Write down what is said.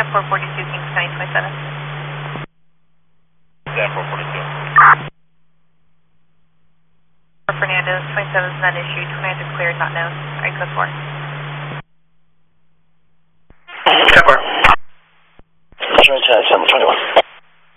442 Kings County 27. That 442. Fernandez, 27 is not issued, 29 is cleared, not known. Alright, code 4. Copper. 21.